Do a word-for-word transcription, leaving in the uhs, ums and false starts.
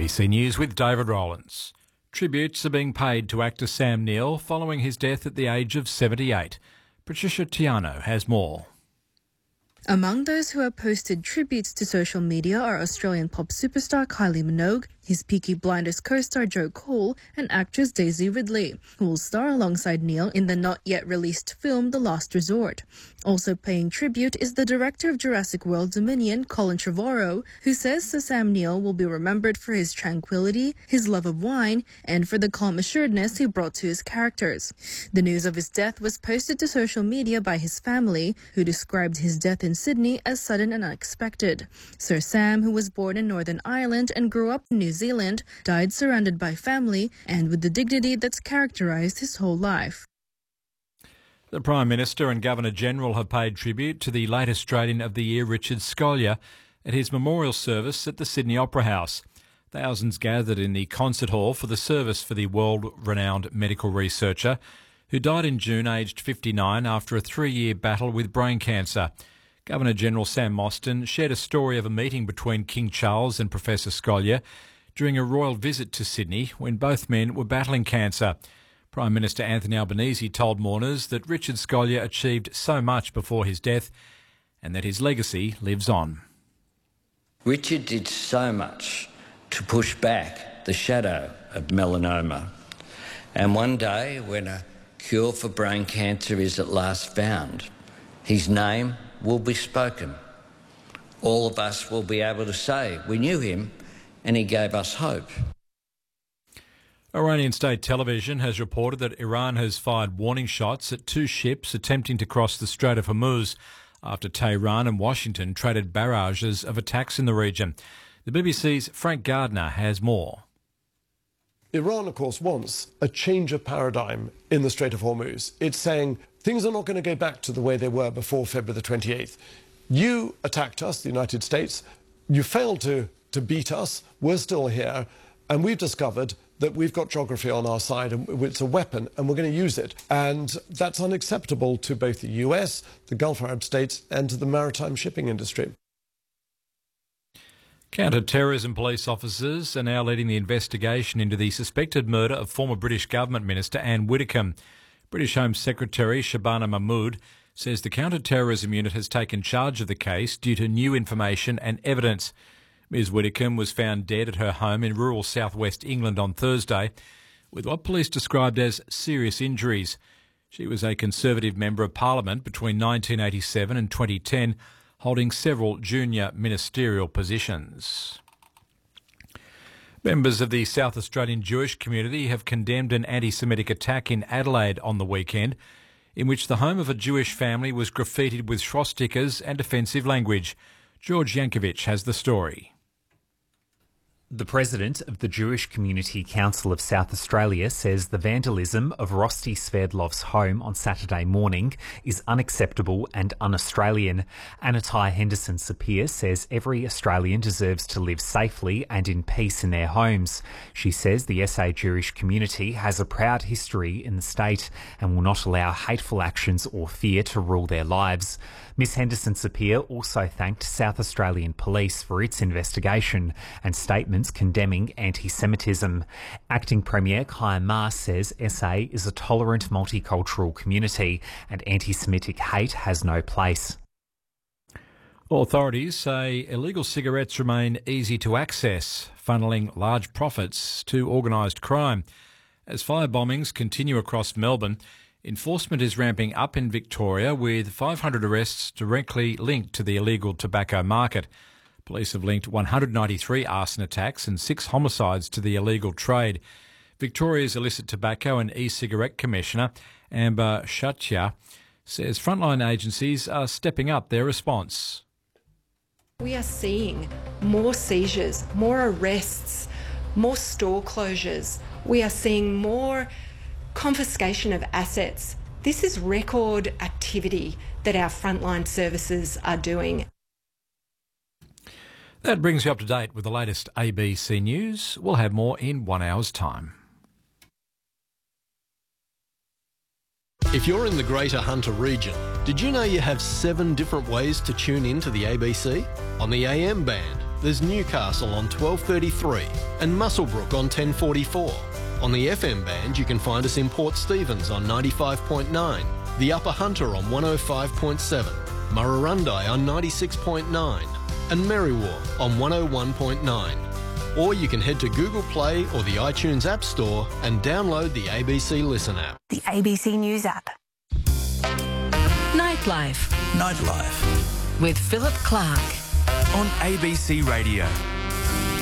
B C News with David Rowlands. Tributes are being paid to actor Sam Neill following his death at the age of seventy-eight. Patricia Tiano has more. Among those who have posted tributes to social media are Australian pop superstar Kylie Minogue, his Peaky Blinders co-star Joe Cole, and actress Daisy Ridley, who will star alongside Neill in the not-yet-released film The Last Resort. Also paying tribute is the director of Jurassic World Dominion, Colin Trevorrow, who says Sir Sam Neill will be remembered for his tranquility, his love of wine, and for the calm assuredness he brought to his characters. The news of his death was posted to social media by his family, who described his death in Sydney as sudden and unexpected. Sir Sam, who was born in Northern Ireland and grew up in New Zealand, died surrounded by family and with the dignity that's characterised his whole life. The Prime Minister and Governor-General have paid tribute to the late Australian of the Year, Richard Scolyer, at his memorial service at the Sydney Opera House. Thousands gathered in the concert hall for the service for the world-renowned medical researcher, who died in June aged fifty-nine after a three-year battle with brain cancer. Governor-General Sam Mostyn shared a story of a meeting between King Charles and Professor Scolyer during a royal visit to Sydney when both men were battling cancer. Prime Minister Anthony Albanese told mourners that Richard Scolyer achieved so much before his death and that his legacy lives on. Richard did so much to push back the shadow of melanoma. And one day, when a cure for brain cancer is at last found, his name will be spoken. All of us will be able to say, we knew him and he gave us hope. Iranian state television has reported that Iran has fired warning shots at two ships attempting to cross the Strait of Hormuz after Tehran and Washington traded barrages of attacks in the region. The B B C's Frank Gardner has more. Iran, of course, wants a change of paradigm in the Strait of Hormuz. It's saying things are not going to go back to the way they were before February the twenty-eighth. You attacked us, the United States. You failed to, to beat us. We're still here. And we've discovered that we've got geography on our side and it's a weapon and we're going to use it. And that's unacceptable to both the U S, the Gulf Arab states and to the maritime shipping industry. Counter-terrorism police officers are now leading the investigation into the suspected murder of former British Government Minister Anne Widdecombe. British Home Secretary Shabana Mahmood says the counter-terrorism unit has taken charge of the case due to new information and evidence. Miz Widdecombe was found dead at her home in rural southwest England on Thursday with what police described as serious injuries. She was a Conservative Member of Parliament between nineteen eighty-seven and twenty ten, holding several junior ministerial positions. Members of the South Australian Jewish community have condemned an anti-Semitic attack in Adelaide on the weekend, in which the home of a Jewish family was graffitied with swastikas and offensive language. George Yankovic has the story. The president of the Jewish Community Council of South Australia says the vandalism of Rosti Sverdlov's home on Saturday morning is unacceptable and un-Australian. Anatai Henderson-Sapir says every Australian deserves to live safely and in peace in their homes. She says the S A Jewish community has a proud history in the state and will not allow hateful actions or fear to rule their lives. Miss Henderson-Sapir also thanked South Australian Police for its investigation and statements condemning anti-Semitism. Acting Premier Kaya Ma says S A is a tolerant multicultural community and anti-Semitic hate has no place. Authorities say illegal cigarettes remain easy to access, funnelling large profits to organised crime. As fire bombings continue across Melbourne, enforcement is ramping up in Victoria with five hundred arrests directly linked to the illegal tobacco market. Police have linked one hundred ninety-three arson attacks and six homicides to the illegal trade. Victoria's Illicit Tobacco and E-Cigarette Commissioner Amber Shatya says frontline agencies are stepping up their response. We are seeing more seizures, more arrests, more store closures. We are seeing more confiscation of assets. This is record activity that our frontline services are doing. That brings you up to date with the latest A B C News. We'll have more in one hour's time. If you're in the Greater Hunter region, did you know you have seven different ways to tune in to the A B C? On the A M band, there's Newcastle on twelve thirty-three and Muswellbrook on ten forty-four. On the F M band, you can find us in Port Stephens on ninety-five point nine, the Upper Hunter on one oh five point seven, Murrurundi on ninety-six point nine and Merriwa on one oh one point nine. Or you can head to Google Play or the iTunes App Store and download the A B C Listen app. The A B C News app. Nightlife. Nightlife. With Philip Clark. On A B C Radio.